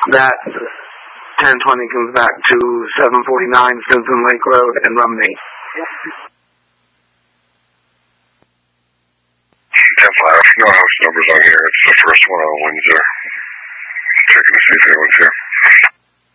that 1020 comes back to 749 Stinson Lake Road in Rumney. 10-5. No house numbers on here. It's the first one on Windsor. Checking to see if anyone's here.